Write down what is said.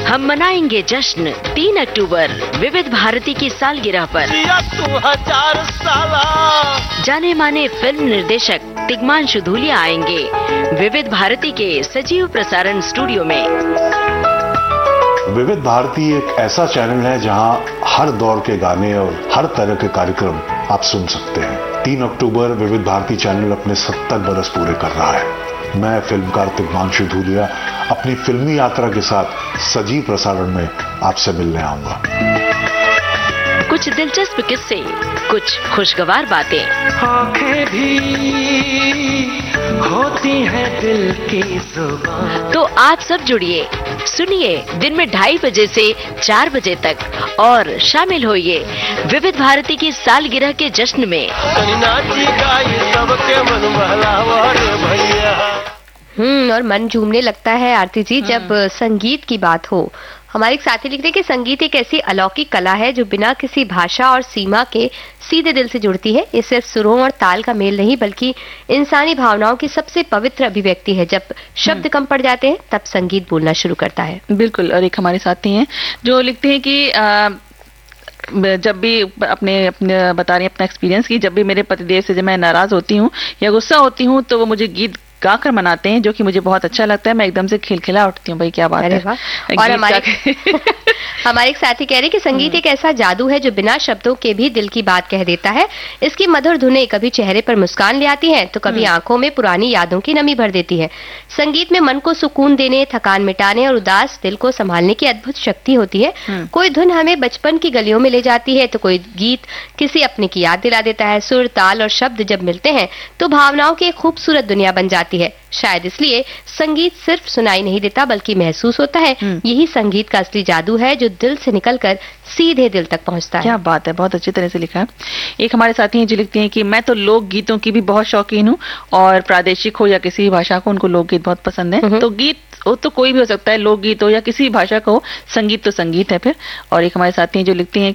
हम मनाएंगे जश्न 3 अक्टूबर विविध भारती की सालगिरह पर। 2000 साला जाने माने फिल्म निर्देशक तिग्मांशु धूलिया आएंगे विविध भारती के सजीव प्रसारण स्टूडियो में। विविध भारती एक ऐसा चैनल है जहां हर दौर के गाने और हर तरह के कार्यक्रम आप सुन सकते हैं। 3 अक्टूबर विविध भारती चैनल अपने 70 बरस पूरे कर रहा है। मैं फिल्मकार तिग्मांशु धूलिया अपनी फिल्मी यात्रा के साथ सजीव प्रसारण में आपसे मिलने आऊंगा। कुछ दिलचस्प किस्से, कुछ खुशगवार बातें, आंखें भी होती हैं दिल की जुबान। तो आप सब जुड़िए, सुनिए दिन में 2:30 बजे से 4 बजे तक और शामिल होइए विविध भारती की सालगिरह के जश्न में। सबके मन बहलावा रे भैया। और मन झूमने लगता है आरती जी जब संगीत की बात हो। हमारे एक साथी लिखते हैं कि संगीत एक ऐसी अलौकिक कला है जो बिना किसी भाषा और सीमा के सीधे दिल से जुड़ती है। ये सिर्फ सुरों और ताल का मेल नहीं बल्कि इंसानी भावनाओं की सबसे पवित्र अभिव्यक्ति है। जब शब्द कम पड़ जाते हैं तब संगीत बोलना शुरू करता है। बिल्कुल। और एक हमारे साथी हैं जो लिखते हैं कि जब भी अपने बता रही हैं अपना एक्सपीरियंस की, जब भी मेरे पतिदेव से जब मैं नाराज होती हूँ या गुस्सा होती हूँ तो वो मुझे गीत गाकर मनाते हैं जो कि मुझे बहुत अच्छा लगता है। मैं एकदम से खिलखिला उठती हूँ। भाई क्या बात है। और हमारे एक साथी कह रहे कि संगीत एक ऐसा जादू है जो बिना शब्दों के भी दिल की बात कह देता है। इसकी मधुर धुनें कभी चेहरे पर मुस्कान ले आती हैं तो कभी आंखों में पुरानी यादों की नमी भर देती है। संगीत में मन को सुकून देने, थकान मिटाने और उदास दिल को संभालने की अद्भुत शक्ति होती है। कोई धुन हमें बचपन की गलियों में ले जाती है तो कोई गीत किसी अपने की याद दिला देता है। सुर, ताल और शब्द जब मिलते हैं तो भावनाओं की एक खूबसूरत दुनिया बन जाती है। शायद इसलिए संगीत सिर्फ सुनाई नहीं देता बल्कि महसूस होता है। यही संगीत का असली जादू है जो दिल से निकलकर सीधे दिल तक पहुंचता है। क्या बात है, बहुत अच्छी तरह से लिखा है। एक हमारे साथी हैं जो लिखते हैं कि मैं तो लोक गीतों की भी बहुत शौकीन हूँ और प्रादेशिक हो या किसी भाषा को, उनको लोकगीत बहुत पसंद है। तो गीत वो तो कोई भी हो सकता है, लोकगीत हो या किसी भाषा का हो, संगीत तो संगीत है फिर। और एक हमारे साथी हैं जो लिखते हैं